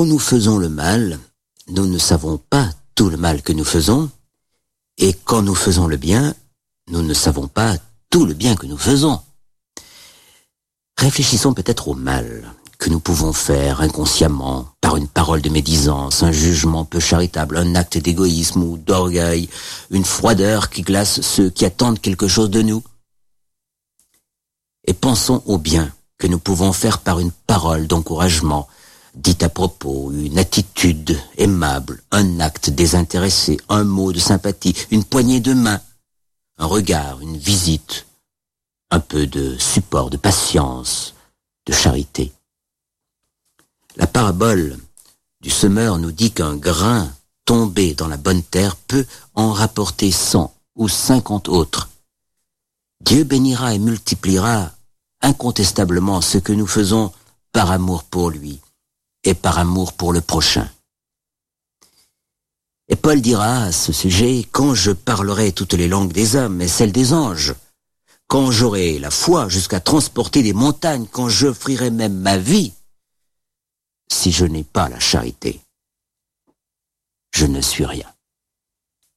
nous faisons le mal, nous ne savons pas tout le mal que nous faisons, et quand nous faisons le bien, nous ne savons pas tout le bien que nous faisons. Réfléchissons peut-être au mal que nous pouvons faire inconsciemment, par une parole de médisance, un jugement peu charitable, un acte d'égoïsme ou d'orgueil, une froideur qui glace ceux qui attendent quelque chose de nous. Et pensons au bien que nous pouvons faire par une parole d'encouragement, dite à propos, une attitude aimable, un acte désintéressé, un mot de sympathie, une poignée de main, un regard, une visite, un peu de support, de patience, de charité. La parabole du semeur nous dit qu'un grain tombé dans la bonne terre peut en rapporter 100 ou 50 autres. Dieu bénira et multipliera incontestablement ce que nous faisons par amour pour lui et par amour pour le prochain. Et Paul dira à ce sujet, quand je parlerai toutes les langues des hommes et celles des anges, quand j'aurai la foi jusqu'à transporter des montagnes, quand j'offrirai même ma vie, si je n'ai pas la charité, je ne suis rien.